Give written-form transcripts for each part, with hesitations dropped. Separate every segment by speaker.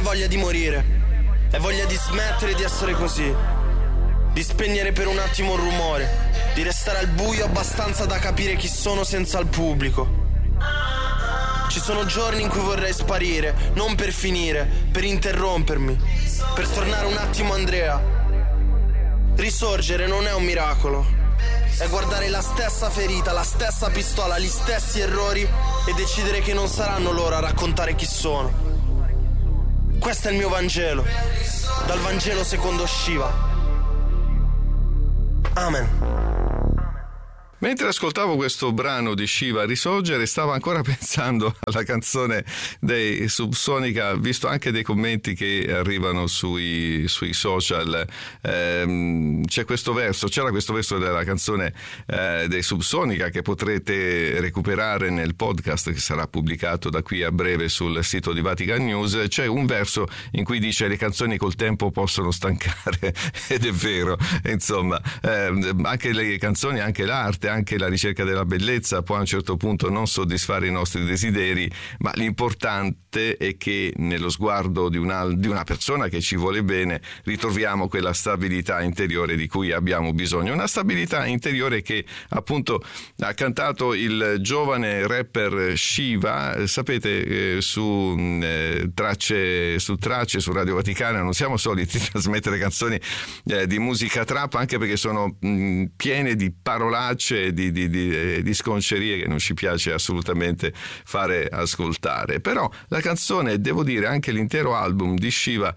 Speaker 1: voglia di morire, è voglia di smettere di essere così, di spegnere per un attimo il rumore, di restare al buio abbastanza da capire chi sono senza il pubblico. Ci sono giorni in cui vorrei sparire, non per finire, per interrompermi, per tornare un attimo Andrea. Risorgere non è un miracolo, è guardare la stessa ferita, la stessa pistola, gli stessi errori e decidere che non saranno loro a raccontare chi sono. Questo è il mio Vangelo, dal Vangelo secondo Shiva. Amen.
Speaker 2: Mentre ascoltavo questo brano di Shiva Risorgere, stavo ancora pensando alla canzone dei Subsonica, visto anche dei commenti che arrivano sui social. C'era questo verso della canzone dei Subsonica che potrete recuperare nel podcast che sarà pubblicato da qui a breve sul sito di Vatican News. C'è un verso in cui dice: le canzoni col tempo possono stancare, ed è vero, insomma, anche le canzoni, anche l'arte, anche la ricerca della bellezza può a un certo punto non soddisfare i nostri desideri, ma l'importante è che nello sguardo di una persona che ci vuole bene ritroviamo quella stabilità interiore di cui abbiamo bisogno, una stabilità interiore che appunto ha cantato il giovane rapper Shiva. Sapete, su tracce su Radio Vaticana non siamo soliti trasmettere canzoni di musica trap, anche perché sono piene di parolacce, di sconcerie che non ci piace assolutamente fare ascoltare. Però la canzone, devo dire, anche l'intero album di Shiva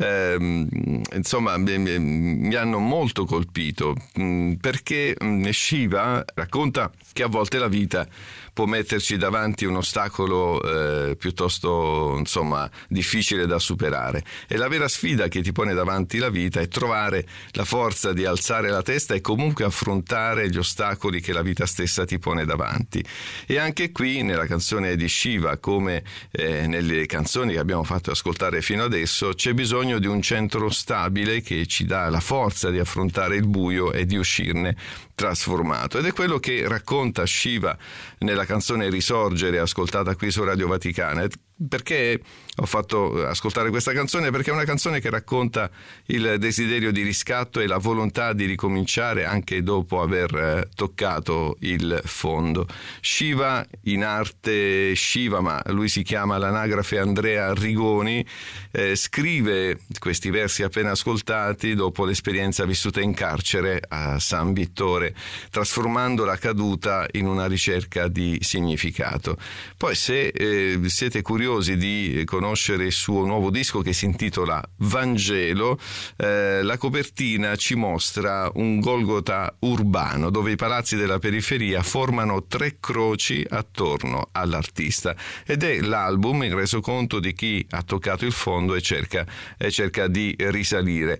Speaker 2: insomma mi hanno molto colpito, perché Shiva racconta che a volte la vita può metterci davanti un ostacolo piuttosto, insomma, difficile da superare, e la vera sfida che ti pone davanti la vita è trovare la forza di alzare la testa e comunque affrontare gli ostacoli che la vita stessa ti pone davanti. E anche qui nella canzone di Shiva, come nelle canzoni che abbiamo fatto ascoltare fino adesso, c'è bisogno di un centro stabile che ci dà la forza di affrontare il buio e di uscirne trasformato, ed è quello che racconta Shiva nella canzone Risorgere, ascoltata qui su Radio Vaticana. Perché ho fatto ascoltare questa canzone? Perché è una canzone che racconta il desiderio di riscatto e la volontà di ricominciare anche dopo aver toccato il fondo. Shiva, in arte Shiva, ma lui si chiama all'anagrafe Andrea Rigoni, scrive questi versi appena ascoltati dopo l'esperienza vissuta in carcere a San Vittore, trasformando la caduta in una ricerca di significato. Poi, se siete curiosi di conoscere il suo nuovo disco, che si intitola Vangelo, la copertina ci mostra un Golgota urbano dove i palazzi della periferia formano 3 croci attorno all'artista, ed è l'album in resoconto di chi ha toccato il fondo e cerca di risalire.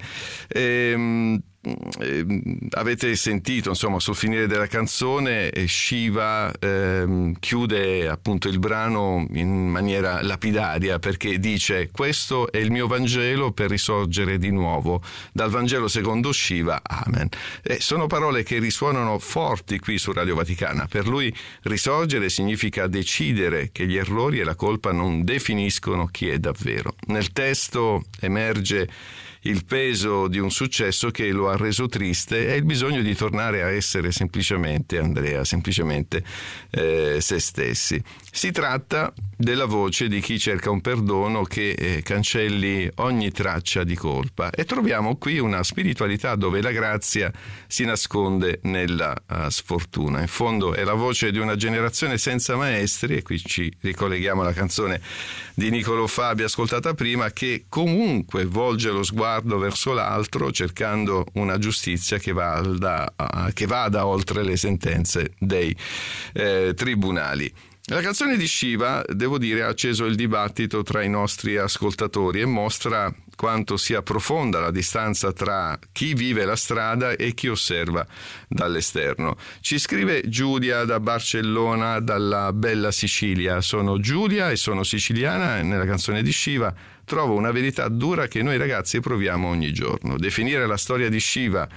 Speaker 2: Avete sentito, insomma, sul finire della canzone Shiva chiude appunto il brano in maniera lapidaria, perché dice: questo è il mio Vangelo per risorgere di nuovo, dal Vangelo secondo Shiva, amen. Sono parole che risuonano forti qui su Radio Vaticana. Per lui risorgere significa decidere che gli errori e la colpa non definiscono chi è davvero. Nel testo emerge il peso di un successo che lo ha reso triste e il bisogno di tornare a essere semplicemente Andrea, semplicemente se stessi. Si tratta della voce di chi cerca un perdono che cancelli ogni traccia di colpa, e troviamo qui una spiritualità dove la grazia si nasconde nella sfortuna. In fondo è la voce di una generazione senza maestri, e qui ci ricolleghiamo alla canzone di Niccolò Fabi ascoltata prima, che comunque volge lo sguardo verso l'altro cercando una giustizia che vada oltre le sentenze dei tribunali. La canzone di Shiva, devo dire, ha acceso il dibattito tra i nostri ascoltatori e mostra quanto sia profonda la distanza tra chi vive la strada e chi osserva dall'esterno. Ci scrive Giulia da Barcellona, dalla bella Sicilia. Sono Giulia e sono siciliana, e nella canzone di Shiva trovo una verità dura che noi ragazzi proviamo ogni giorno. Definire la storia di Shiva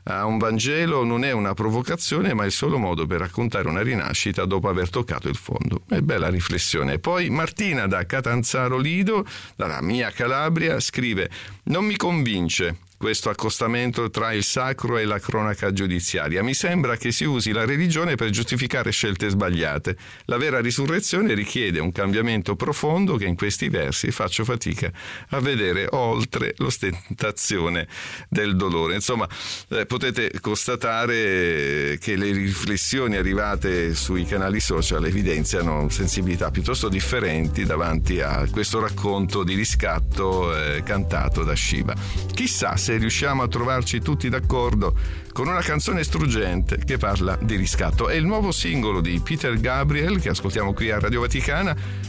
Speaker 2: a un Vangelo non è una provocazione, ma il solo modo per raccontare una rinascita dopo aver toccato il fondo. È bella riflessione. Poi Martina da Catanzaro Lido, dalla mia Calabria, scrive: non mi convince questo accostamento tra il sacro e la cronaca giudiziaria. Mi sembra che si usi la religione per giustificare scelte sbagliate. La vera risurrezione richiede un cambiamento profondo che in questi versi faccio fatica a vedere oltre l'ostentazione del dolore. Insomma, potete constatare che le riflessioni arrivate sui canali social evidenziano sensibilità piuttosto differenti davanti a questo racconto di riscatto cantato da Shiva. Chissà se riusciamo a trovarci tutti d'accordo con una canzone struggente che parla di riscatto. È il nuovo singolo di Peter Gabriel che ascoltiamo qui a Radio Vaticana.